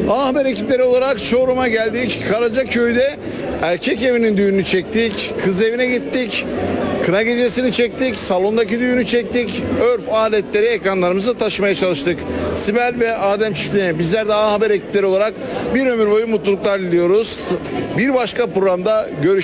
A Haber ekipleri olarak Çorum'a geldik. Karacaköy'de erkek evinin düğününü çektik. Kız evine gittik. Kına gecesini çektik. Salondaki düğünü çektik. Örf aletleri ekranlarımıza taşımaya çalıştık. Sibel ve Adem çiftliğine bizler de A Haber ekipleri olarak bir ömür boyu mutluluklar diliyoruz. Bir başka programda görüşmek